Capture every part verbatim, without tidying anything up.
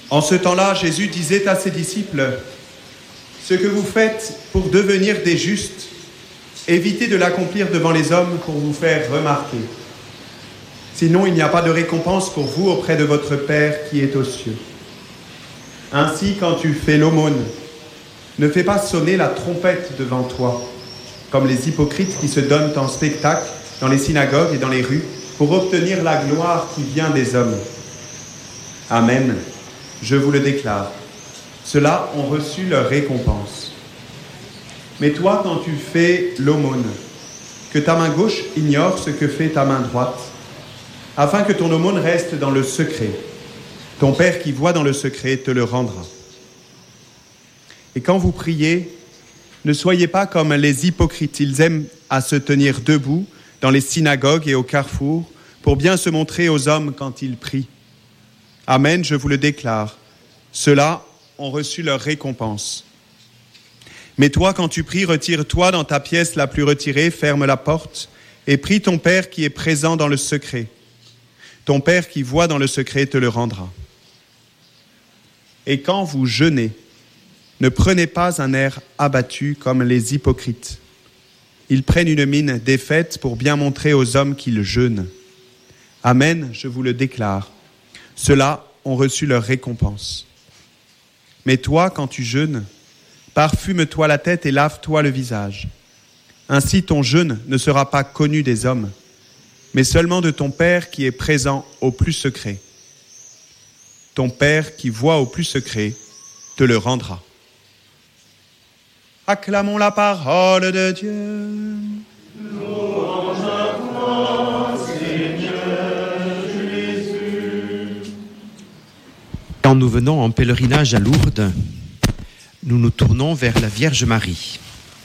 En ce temps-là, Jésus disait à ses disciples, « Ce que vous faites pour devenir des justes, évitez de l'accomplir devant les hommes pour vous faire remarquer. Sinon, il n'y a pas de récompense pour vous auprès de votre Père qui est aux cieux. Ainsi, quand tu fais l'aumône, ne fais pas sonner la trompette devant toi, comme les hypocrites qui se donnent en spectacle dans les synagogues et dans les rues pour obtenir la gloire qui vient des hommes. Amen, je vous le déclare. Ceux-là ont reçu leur récompense. Mais toi, quand tu fais l'aumône, que ta main gauche ignore ce que fait ta main droite, afin que ton aumône reste dans le secret. Ton Père qui voit dans le secret te le rendra. Et quand vous priez, ne soyez pas comme les hypocrites. Ils aiment à se tenir debout dans les synagogues et au carrefour pour bien se montrer aux hommes quand ils prient. Amen, je vous le déclare. Ceux-là ont reçu leur récompense. Mais toi, quand tu pries, retire-toi dans ta pièce la plus retirée, ferme la porte et prie ton Père qui est présent dans le secret. Ton Père qui voit dans le secret te le rendra. Et quand vous jeûnez, ne prenez pas un air abattu comme les hypocrites. Ils prennent une mine défaite pour bien montrer aux hommes qu'ils jeûnent. Amen, je vous le déclare. Ceux-là ont reçu leur récompense. Mais toi, quand tu jeûnes, parfume-toi la tête et lave-toi le visage. Ainsi ton jeûne ne sera pas connu des hommes, mais seulement de ton Père qui est présent au plus secret. Ton Père qui voit au plus secret te le rendra. Acclamons la parole de Dieu. Louange à toi, Seigneur Jésus. Quand nous venons en pèlerinage à Lourdes, nous nous tournons vers la Vierge Marie.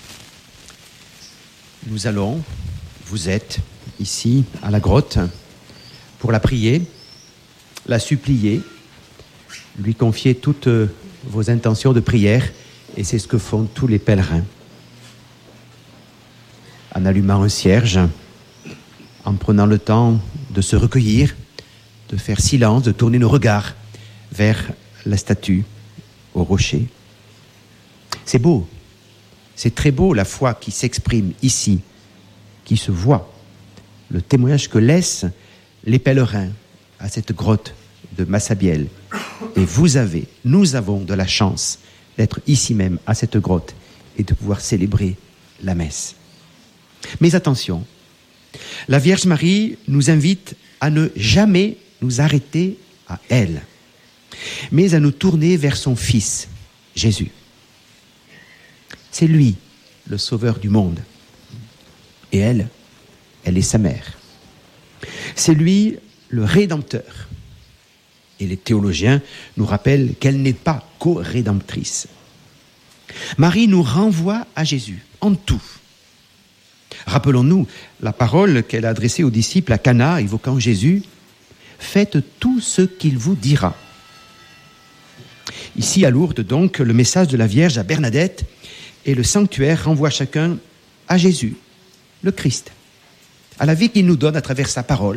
Nous allons, vous êtes ici à la grotte, pour la prier, la supplier, lui confier toutes vos intentions de prière, et c'est ce que font tous les pèlerins. En allumant un cierge, en prenant le temps de se recueillir, de faire silence, de tourner nos regards vers la statue, au rocher. C'est beau, c'est très beau la foi qui s'exprime ici, qui se voit, le témoignage que laissent les pèlerins à cette grotte de Massabielle. Et vous avez, nous avons de la chance d'être ici même à cette grotte et de pouvoir célébrer la messe. Mais attention, la Vierge Marie nous invite à ne jamais nous arrêter à elle, mais à nous tourner vers son Fils, Jésus. C'est lui, le Sauveur du monde. Et elle, elle est sa mère. C'est lui, le Rédempteur. Et les théologiens nous rappellent qu'elle n'est pas co-rédemptrice. Marie nous renvoie à Jésus, en tout. Rappelons-nous la parole qu'elle a adressée aux disciples à Cana, évoquant Jésus. « Faites tout ce qu'il vous dira ». Ici à Lourdes, donc, le message de la Vierge à Bernadette et le sanctuaire renvoie chacun à Jésus, le Christ, à la vie qu'il nous donne à travers sa parole.